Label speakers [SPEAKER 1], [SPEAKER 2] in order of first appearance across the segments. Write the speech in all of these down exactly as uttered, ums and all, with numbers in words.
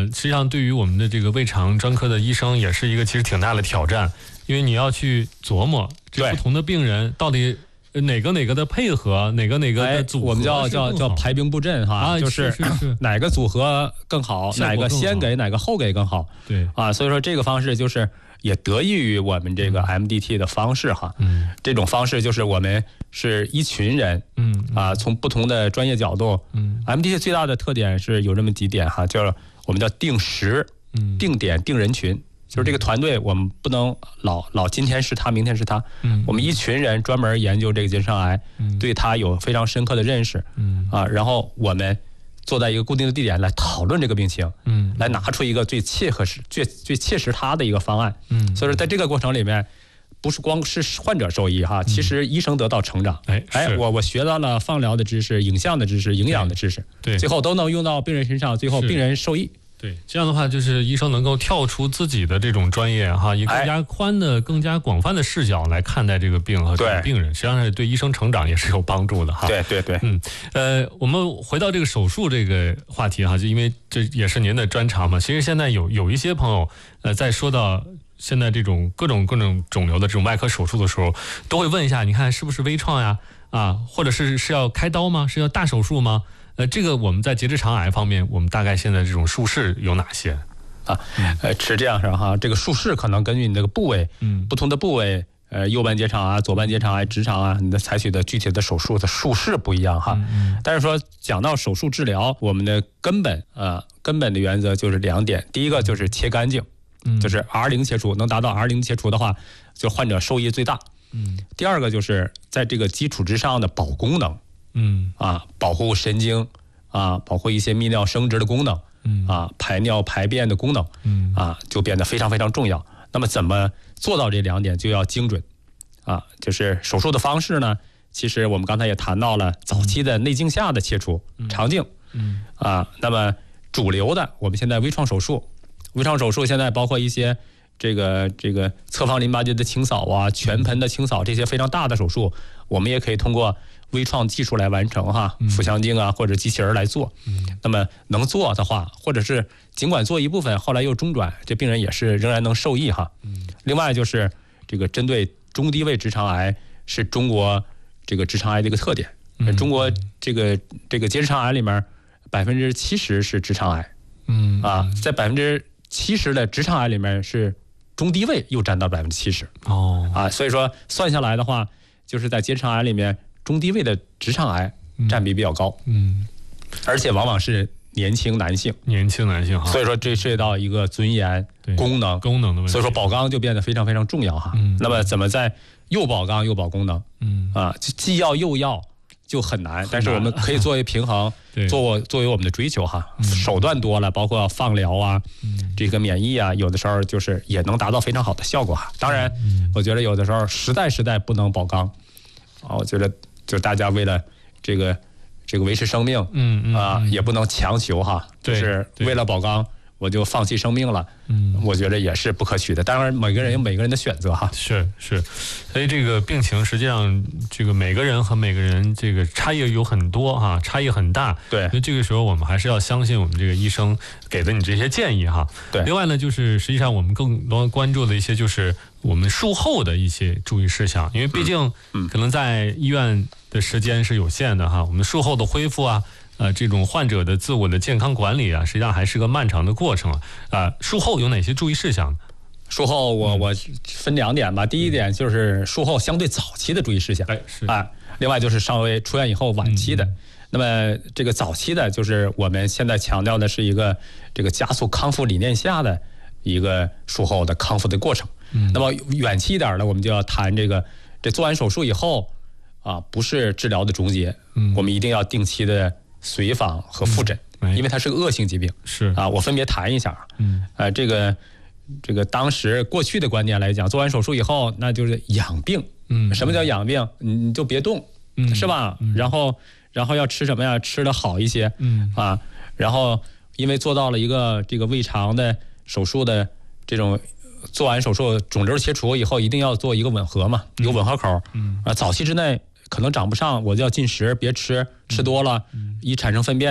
[SPEAKER 1] 呃，实际上对于我们的这个胃肠专科的医生也是一个其实挺大的挑战，因为你要去琢磨这不同的病人到底哪个哪个的配合，哪个哪个的组合、哎，
[SPEAKER 2] 我们叫叫叫排兵布阵哈，
[SPEAKER 1] 啊、
[SPEAKER 2] 就是
[SPEAKER 1] 是是是
[SPEAKER 2] 哪个组合更好，哪个先给哪个后给更好。
[SPEAKER 1] 对
[SPEAKER 2] 啊，所以说这个方式就是也得益于我们这个 M D T 的方式哈。嗯，这种方式就是我们是一群人，嗯啊，从不同的专业角度，嗯 ，M D T 最大的特点是有这么几点哈，叫我们叫定时、嗯、定点、定人群。就是这个团队，我们不能老老今天是他，明天是他。嗯，我们一群人专门研究这个结直肠癌，嗯，对他有非常深刻的认识。嗯啊，然后我们坐在一个固定的地点来讨论这个病情，嗯，来拿出一个最切合适、最最切实他的一个方案。嗯，所以说在这个过程里面，不是光是患者受益哈，嗯、其实医生得到成长。哎哎，我我学到了放疗的知识、影像的知识、营养的知识，对，最后都能用到病人身上，最后病人受益。
[SPEAKER 1] 对，这样的话就是医生能够跳出自己的这种专业哈，以更加宽的、哎、更加广泛的视角来看待这个病和这个病人，实际上是对医生成长也是有帮助的哈。
[SPEAKER 2] 对对对，
[SPEAKER 1] 嗯，呃，我们回到这个手术这个话题哈，就因为这也是您的专长嘛。其实现在有有一些朋友，呃，在说到现在这种各种各种肿瘤的这种外科手术的时候，都会问一下，你看是不是微创呀？啊，或者是是要开刀吗？是要大手术吗？呃，这个我们在结直肠癌方面，我们大概现在这种术式有哪些
[SPEAKER 2] 啊？呃，是这样是哈，这个术式可能根据你这个部位，嗯，不同的部位，呃，右半结肠啊、左半结肠癌、直肠啊，你的采取的具体的手术的术式不一样哈。嗯，但是说讲到手术治疗，我们的根本呃根本的原则就是两点，第一个就是切干净，嗯，就是 R 零 切除，能达到 R 零 切除的话，就患者受益最大。嗯，第二个就是在这个基础之上的保功能。嗯啊，保护神经啊，保护一些泌尿生殖的功能，嗯啊，排尿排便的功能，嗯啊，就变得非常非常重要。那么怎么做到这两点就要精准啊？就是手术的方式呢，其实我们刚才也谈到了早期的内镜下的切除，肠镜，嗯啊，那么主流的我们现在微创手术，微创手术现在包括一些这个这个侧方淋巴结的清扫啊，全盆的清扫，这些非常大的手术，我们也可以通过微创技术来完成哈，腹腔镜啊或者机器人来做。嗯，那么能做的话，或者是尽管做一部分，后来又中转，这病人也是仍然能受益哈。嗯，另外就是这个针对中低位直肠癌是中国这个直肠癌的一个特点。嗯，中国这个这个结直肠癌里面百分之七十是直肠癌。嗯啊，在百分之七十的直肠癌里面是中低位又占到百分之七十。哦啊，所以说算下来的话，就是在结直肠癌里面。中低位的直肠癌占比比较高，嗯，而且往往是年轻男性，
[SPEAKER 1] 年轻男性哈，
[SPEAKER 2] 所以说这涉及到一个尊严、功能、
[SPEAKER 1] 功能的问题，
[SPEAKER 2] 所以说保肛就变得非常非常重要哈。嗯，那么怎么在又保肛又保功能？嗯啊，既要又要就很难，很难但是我们可以作为平衡，作作为我们的追求哈。嗯、手段多了，包括放疗啊，嗯、这个免疫啊，有的时候就是也能达到非常好的效果哈。当然，嗯、我觉得有的时候实在实在不能保肛啊，我觉得。就是大家为了这个这个维持生命，嗯嗯啊，也不能强求哈，就是为了保肛我就放弃生命了，嗯，我觉得也是不可取的。当然，每个人有每个人的选择哈。
[SPEAKER 1] 是是，所以这个病情实际上这个每个人和每个人这个差异有很多哈，差异很大。
[SPEAKER 2] 对，
[SPEAKER 1] 所以这个时候我们还是要相信我们这个医生给的你这些建议哈。
[SPEAKER 2] 对。
[SPEAKER 1] 另外呢，就是实际上我们更多关注的一些就是我们术后的一些注意事项，因为毕竟可能在医院的时间是有限的哈，我们术后的恢复啊。呃，这种患者的自我的健康管理啊，实际上还是个漫长的过程啊。呃，术后有哪些注意事项呢？
[SPEAKER 2] 术后我我分两点吧，第一点就是术后相对早期的注意事项，
[SPEAKER 1] 哎是
[SPEAKER 2] 啊，另外就是稍微出院以后晚期的。嗯、那么这个早期的，就是我们现在强调的是一个这个加速康复理念下的一个术后的康复的过程。嗯、那么远期一点的，我们就要谈这个这做完手术以后啊，不是治疗的终结，嗯、我们一定要定期的随访和复诊，嗯、因为它是个恶性疾病。
[SPEAKER 1] 是
[SPEAKER 2] 啊，我分别谈一下。嗯，呃，这个这个当时过去的观念来讲，做完手术以后那就是养病。嗯，什么叫养病？你就别动，嗯、是吧？嗯、然后然后要吃什么呀？吃的好一些。嗯啊，然后因为做到了一个这个胃肠的手术的这种。做完手术肿瘤切除以后，一定要做一个吻合嘛，有吻合口。嗯啊，早期之内可能长不上，我就要进食，别吃，吃多了，嗯、一产生粪便，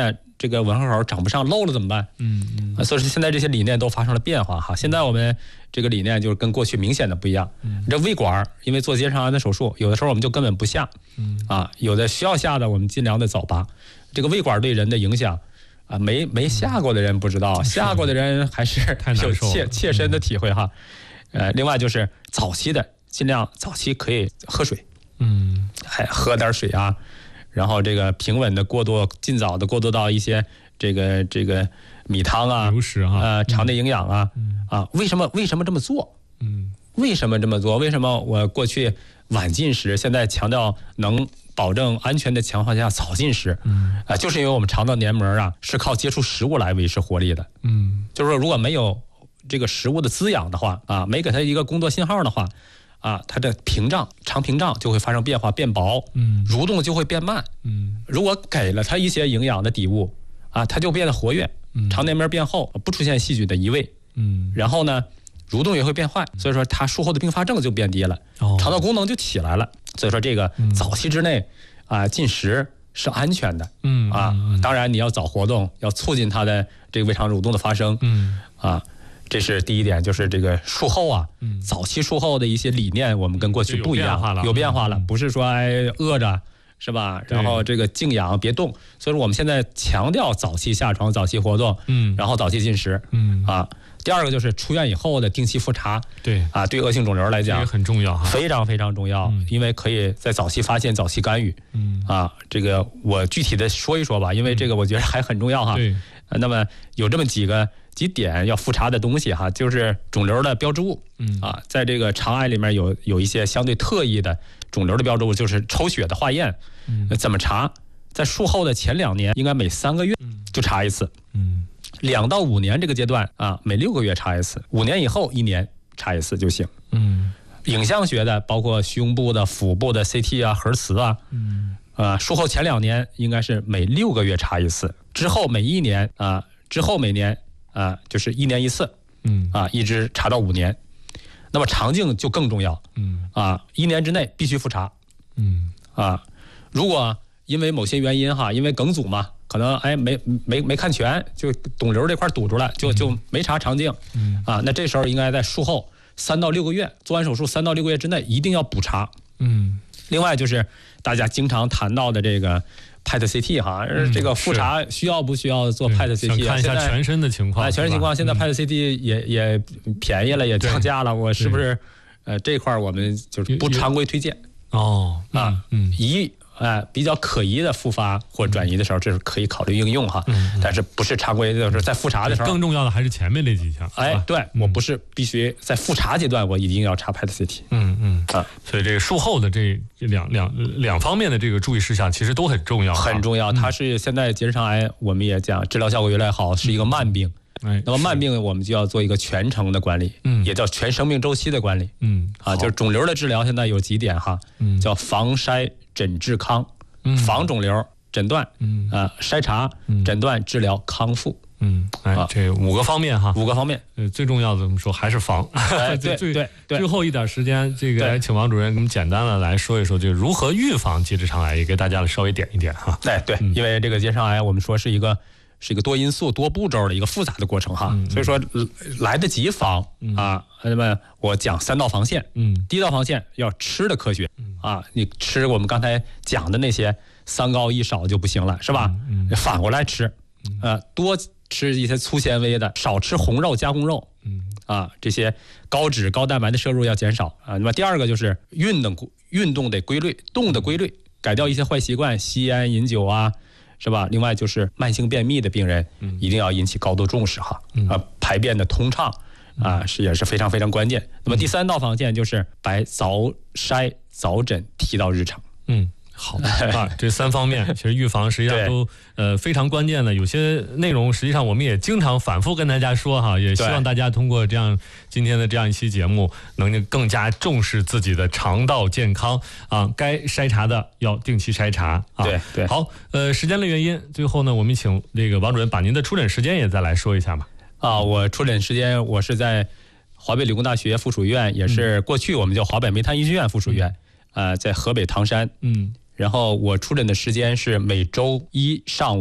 [SPEAKER 2] 这个吻合口长不上漏了怎么办？
[SPEAKER 1] 嗯嗯、
[SPEAKER 2] 啊，所以说现在这些理念都发生了变化哈。现在我们这个理念就是跟过去明显的不一样。嗯、这胃管因为做结肠癌的手术，有的时候我们就根本不下，嗯、啊，有的需要下的我们尽量的早拔。这个胃管对人的影响啊，没没下过的人不知道，嗯、下过的人还是有切切身的体会哈。嗯、呃，另外就是早期的尽量早期可以喝水，嗯，还喝点水啊。然后这个平稳的过渡，尽早的过渡到一些这个这个米汤啊、
[SPEAKER 1] 流食啊、
[SPEAKER 2] 呃肠内营养啊、嗯、啊，为什么为什么这么做？嗯，为什么这么做？为什么我过去晚进食，现在强调能保证安全的情况下早进食？嗯，啊，就是因为我们肠道黏膜啊是靠接触食物来维持活力的。嗯，就是说如果没有这个食物的滋养的话啊，没给它一个工作信号的话。啊，它的屏障肠屏障就会发生变化，变薄，嗯，蠕动就会变慢，嗯，如果给了它一些营养的底物，啊，它就变得活跃，嗯，肠内膜变厚，不出现细菌的移位，嗯，然后呢，蠕动也会变坏，所以说它术后的并发症就变低了，哦，肠道功能就起来了，所以说这个早期之内啊进食是安全的，嗯啊，当然你要早活动，要促进它的这个胃肠蠕动的发生，嗯啊。这是第一点，就是这个术后啊，嗯、早期术后的一些理念，我们跟过去不一样，有变化了，有变化了，不是说哎饿着是吧？然后这个静养别动，所以说我们现在强调早期下床、早期活动，嗯，然后早期进食，嗯啊。第二个就是出院以后的定期复查，
[SPEAKER 1] 对啊，
[SPEAKER 2] 对恶性肿瘤来讲
[SPEAKER 1] 也很重要哈，
[SPEAKER 2] 非常非常重要，嗯、因为可以在早期发现、早期干预，嗯啊，这个我具体的说一说吧，因为这个我觉得还很重要哈。对，那么有这么几个。几点要复查的东西哈，就是肿瘤的标志物，嗯啊，在这个肠癌里面有有一些相对特异的肿瘤的标志物，就是抽血的化验，嗯，怎么查？在术后的前两年，应该每三个月就查一次，嗯，两到五年这个阶段啊，每六个月查一次，五年以后一年查一次就行，嗯，影像学的包括胸部的、腹部的 C T 啊、核磁啊，嗯，啊，术后前两年应该是每六个月查一次，之后每一年啊，之后每年。啊，就是一年一次，嗯啊，一直查到五年，那么肠镜就更重要，嗯啊，一年之内必须复查，嗯啊，如果因为某些原因哈，因为梗阻嘛，可能哎没没没看全，就肿瘤这块堵住了，就就没查肠镜，嗯啊，那这时候应该在术后三到六个月，做完手术三到六个月之内一定要补查，嗯，另外就是大家经常谈到的这个。P E T C T 哈，这个复查需要不需要做 P E T C T？
[SPEAKER 1] 看一下全身的情况。
[SPEAKER 2] 全身情况，现在 P E T C T 也也便宜了，也降价了。我是不是呃这块我们就是不常规推荐？哦啊，嗯，一哎比较可疑的复发或转移的时候，这是可以考虑应用哈。但是不是常规，就是在复查的时候。
[SPEAKER 1] 更重要的还是前面那几项。
[SPEAKER 2] 哎，对我不是必须在复查阶段，我一定要查 P E T C T。
[SPEAKER 1] 嗯嗯啊，所以这个术后的这两两两方面的这个注意事项，其实都很重要，
[SPEAKER 2] 很重要。它是现在结直肠癌，我们也讲治疗效果越来越好，是一个慢病。哎，那么慢病我们就要做一个全程的管理，嗯，也叫全生命周期的管理，嗯啊，就是肿瘤的治疗现在有几点哈，嗯，叫防筛诊治康，嗯，防肿瘤诊断，嗯啊，筛查诊断治疗康复。
[SPEAKER 1] 嗯，哎，这五个方面哈，
[SPEAKER 2] 五个方面，
[SPEAKER 1] 呃，最重要的我们说还是防。
[SPEAKER 2] 哎、对对对，
[SPEAKER 1] 最后一点时间，这个请王主任给我们简单的来说一说，就是如何预防结直肠癌，也给大家稍微点一点哈。
[SPEAKER 2] 哎，对，嗯、因为这个结直肠癌，我们说是一个是一个多因素、多步骤的一个复杂的过程哈，嗯、所以说来得及防、嗯、啊。那么我讲三道防线，嗯，第一道防线要吃的科学，嗯、啊，你吃我们刚才讲的那些三高一少就不行了，是吧？嗯，嗯反过来吃，呃，多。吃一些粗纤维的，少吃红肉、加工肉，嗯啊，这些高脂、高蛋白的摄入要减少啊。那么第二个就是运动，运动得规律，动的规律，改掉一些坏习惯，吸烟、饮酒啊，是吧？另外就是慢性便秘的病人，一定要引起高度重视哈，啊，排便的通畅啊是也是非常非常关键。那么第三道防线就是把早筛、早诊提到日常，嗯。
[SPEAKER 1] 好啊，这三方面其实预防实际上都呃非常关键的。有些内容实际上我们也经常反复跟大家说哈，也希望大家通过这样今天的这样一期节目，能更加重视自己的肠道健康啊。该筛查的要定期筛查啊。
[SPEAKER 2] 对对。
[SPEAKER 1] 好，呃，时间的原因，最后呢，我们请这个王主任把您的出诊时间也再来说一下嘛。
[SPEAKER 2] 啊，我出诊时间我是在华北理工大学附属医院，也是过去我们叫华北煤炭医学院附属医院，啊、呃，在河北唐山。嗯。然后我出诊的时间是每周一上午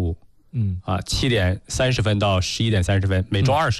[SPEAKER 2] 嗯啊，七点三十分到十一点三十分，每周二上。